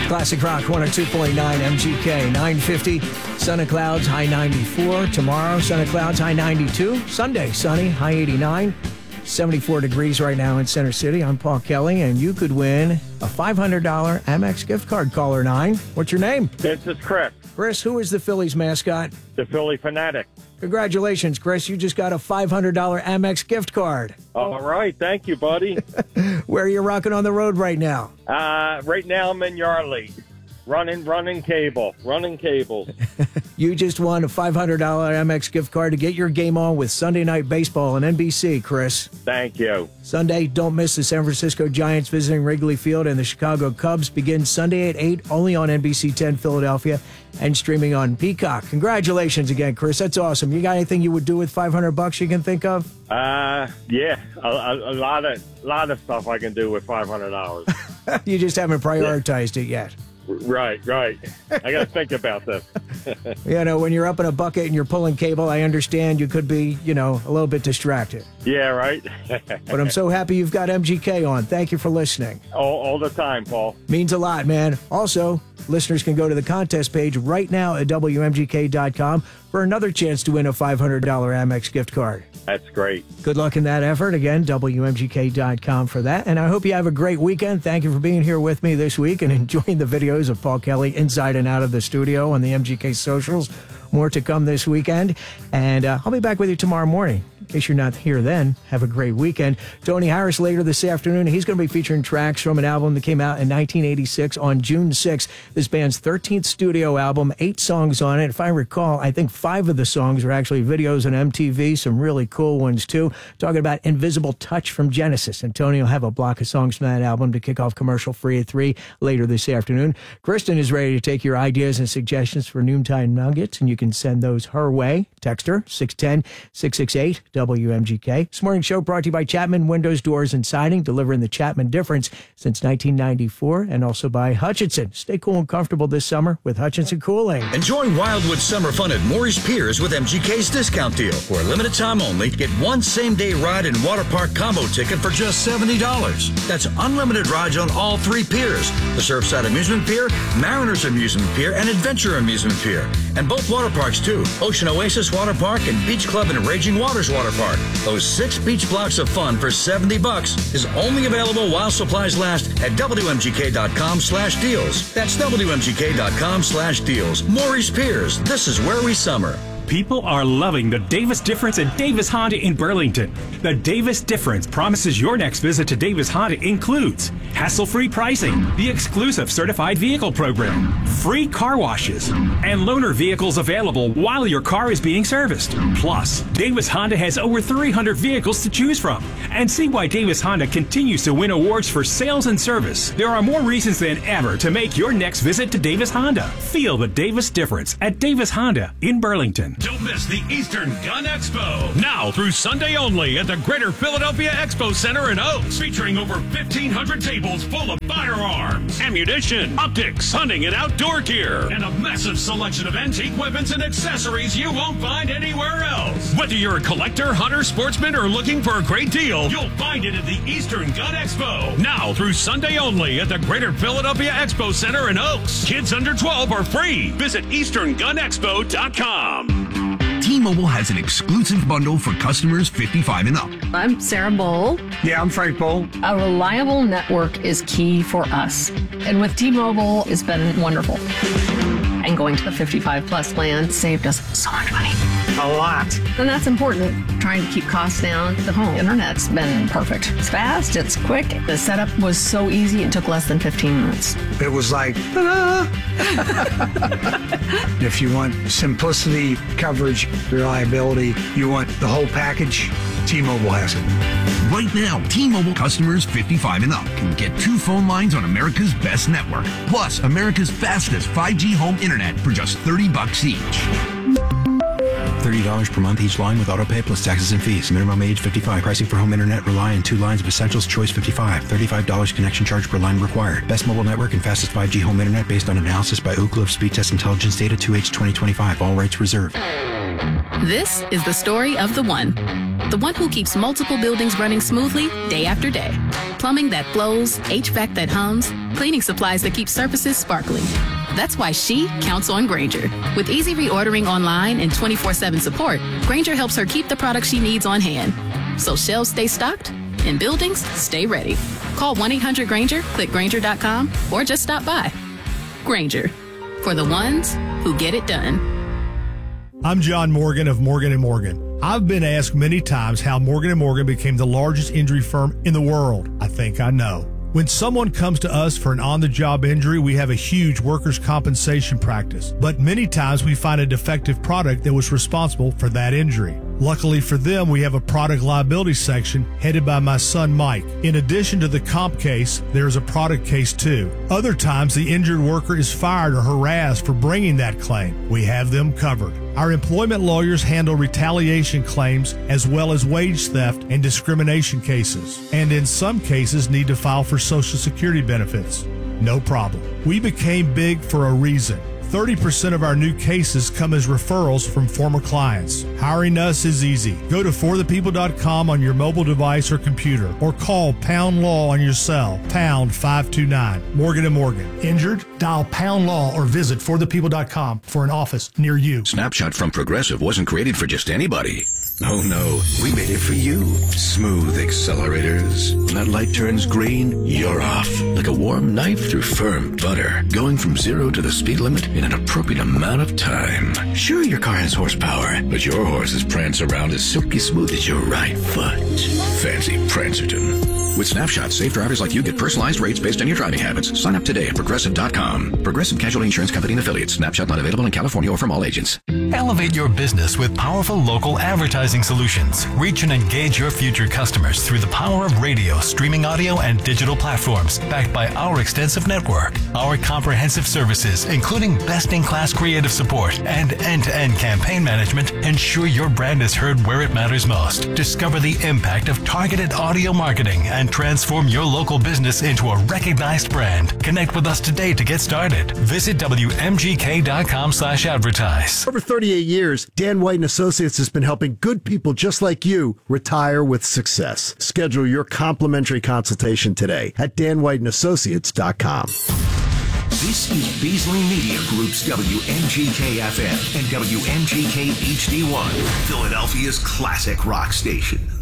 Classic Rock 102.9 MGK, 950. Sun and clouds, high 94. Tomorrow, sun and clouds, high 92. Sunday, sunny, high 89. 74 degrees right now in Center City. I'm Paul Kelly, and you could win a $500 Amex gift card. Caller 9. What's your name? This is Chris. Chris, who is the Phillies mascot? The Philly Fanatic. Congratulations, Chris. You just got a $500 Amex gift card. All right. Thank you, buddy. Where are you rocking on the road right now? Right now I'm in Yardley. Running cables. You just won a $500 Amex gift card to get your game on with Sunday Night Baseball on NBC, Chris. Thank you. Sunday, don't miss the San Francisco Giants visiting Wrigley Field, and the Chicago Cubs begin Sunday at 8, only on NBC 10 Philadelphia and streaming on Peacock. Congratulations again, Chris. That's awesome. You got anything you would do with $500 you can think of? Yeah, a lot of stuff I can do with $500. You just haven't prioritized it yet. Right. I got to think about this. You know, when you're up in a bucket and you're pulling cable, I understand you could be, a little bit distracted. Yeah, right. But I'm so happy you've got MGK on. Thank you for listening. All the time, Paul. Means a lot, man. Also, listeners can go to the contest page right now at WMGK.com for another chance to win a $500 Amex gift card. That's great. Good luck in that effort. Again, WMGK.com for that. And I hope you have a great weekend. Thank you for being here with me this week and enjoying the videos of Paul Kelly inside and out of the studio on the MGK socials. More to come this weekend. And I'll be back with you tomorrow morning. In case you're not here then, have a great weekend. Tony Harris later this afternoon. He's going to be featuring tracks from an album that came out in 1986 on June 6th. This band's 13th studio album, 8 songs on it. If I recall, I think 5 of the songs are actually videos on MTV, some really cool ones too. Talking about Invisible Touch from Genesis. And Tony will have a block of songs from that album to kick off commercial free at 3 later this afternoon. Kristen is ready to take your ideas and suggestions for Noontime Nuggets, and you can send those her way. Text her, 610-668. WMGK. This morning's show brought to you by Chapman Windows, Doors, and Siding, delivering the Chapman difference since 1994, and also by Hutchinson. Stay cool and comfortable this summer with Hutchinson Cooling. Enjoy Wildwood summer fun at Maurice Piers with MGK's discount deal. For a limited time only, get one same-day ride and water park combo ticket for just $70. That's unlimited rides on all 3 piers: the Surfside Amusement Pier, Mariners Amusement Pier, and Adventure Amusement Pier. And both water parks, too: Ocean Oasis Water Park and Beach Club and Raging Waters Water Park. Those 6 beach blocks of fun for $70 is only available while supplies last at WMGK.com/deals. That's WMGK.com/deals. Maurice Piers, this is where we summer. People are loving the Davis Difference at Davis Honda in Burlington. The Davis Difference promises your next visit to Davis Honda includes hassle-free pricing, the exclusive certified vehicle program, free car washes, and loaner vehicles available while your car is being serviced. Plus, Davis Honda has over 300 vehicles to choose from. And see why Davis Honda continues to win awards for sales and service. There are more reasons than ever to make your next visit to Davis Honda. Feel the Davis Difference at Davis Honda in Burlington. Don't miss the Eastern Gun Expo. Now through Sunday only at the Greater Philadelphia Expo Center in Oaks. Featuring over 1,500 tables full of firearms, ammunition, optics, hunting and outdoor gear, and a massive selection of antique weapons and accessories you won't find anywhere else. Whether you're a collector, hunter, sportsman, or looking for a great deal, you'll find it at the Eastern Gun Expo. Now through Sunday only at the Greater Philadelphia Expo Center in Oaks. Kids under 12 are free. Visit EasternGunExpo.com. T-Mobile has an exclusive bundle for customers 55 and up. I'm Sarah Bowl. Yeah, I'm Frank Bowl. A reliable network is key for us. And with T-Mobile, it's been wonderful. And going to the 55 plus plan saved us so much money. A lot. And that's important. Trying to keep costs down. The home internet's been perfect. It's fast, it's quick. The setup was so easy, it took less than 15 minutes. It was like, ta-da! If you want simplicity, coverage, reliability, you want the whole package, T-Mobile has it. Right now, T-Mobile customers 55 and up can get 2 phone lines on America's best network, plus America's fastest 5G home internet for just $30 each. $30 per month each line with autopay plus taxes and fees. Minimum age 55. Pricing for home internet rely on 2 lines of Essentials Choice 55. $35 connection charge per line required. Best mobile network and fastest 5G home internet based on analysis by Ookla of Speed Test Intelligence data 2H 2025. All rights reserved. This is the story of the one who keeps multiple buildings running smoothly day after day. Plumbing that flows, HVAC that hums, cleaning supplies that keep surfaces sparkling. That's why she counts on Grainger. With easy reordering online and 24/7 support, Grainger helps her keep the products she needs on hand. So shelves stay stocked and buildings stay ready. Call 1-800-GRAINGER, click Grainger.com, or just stop by. Grainger, for the ones who get it done. I'm John Morgan of Morgan & Morgan. I've been asked many times how Morgan & Morgan became the largest injury firm in the world. I think I know. When someone comes to us for an on-the-job injury, we have a huge workers' compensation practice. But many times we find a defective product that was responsible for that injury. Luckily for them, we have a product liability section headed by my son Mike. In addition to the comp case, there is a product case too. Other times, the injured worker is fired or harassed for bringing that claim. We have them covered. Our employment lawyers handle retaliation claims as well as wage theft and discrimination cases, and in some cases need to file for Social Security benefits. No problem. We became big for a reason. 30% of our new cases come as referrals from former clients. Hiring us is easy. Go to forthepeople.com on your mobile device or computer, or call Pound Law on your cell, pound 529. Morgan & Morgan. Injured? Dial Pound Law or visit forthepeople.com for an office near you. Snapshot from Progressive wasn't created for just anybody. Oh no, we made it for you. Smooth accelerators. When that light turns green, you're off. Like a warm knife through firm butter. Going from 0 to the speed limit in an appropriate amount of time. Sure, your car has horsepower, but your horses prance around as silky smooth as your right foot. Fancy Prancerton. With Snapshot, safe drivers like you get personalized rates based on your driving habits. Sign up today at Progressive.com. Progressive Casualty Insurance Company and Affiliates. Snapshot not available in California or from all agents. Elevate your business with powerful local advertising solutions. Reach and engage your future customers through the power of radio, streaming audio, and digital platforms, backed by our extensive network. Our comprehensive services, including best-in-class creative support and end-to-end campaign management, ensure your brand is heard where it matters most. Discover the impact of targeted audio marketing and transform your local business into a recognized brand. Connect with us today to get started. Visit WMGK.com/advertise. Over 38 years, Dan White & Associates has been helping good people just like you retire with success. Schedule your complimentary consultation today at danwhiteandassociates.com. This is Beasley Media Group's WMGK-FM and WMGK HD1, Philadelphia's classic rock station.